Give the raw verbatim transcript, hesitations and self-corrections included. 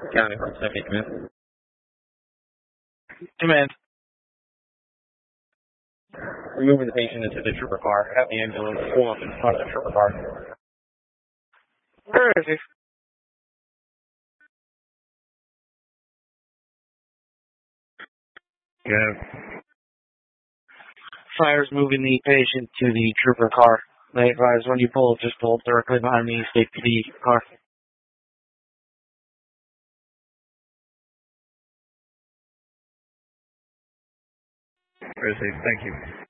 County for a second, command. Command. We're moving the patient into the trooper car. Have the ambulance pull up in front of the trooper car. Where is he? Yeah. Fire's moving the patient to the trooper car. They advise when you pull, just pull directly behind the state P D car. Where is he? Thank you.